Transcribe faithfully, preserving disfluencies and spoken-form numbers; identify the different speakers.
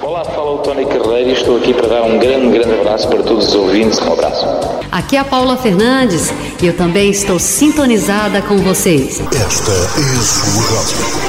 Speaker 1: Olá, fala o Tony Carreiro e estou aqui para dar um grande, grande abraço para todos os ouvintes. Um abraço.
Speaker 2: Aqui é a Paula Fernandes e eu também estou sintonizada com vocês.
Speaker 3: Esta é a sua rádio.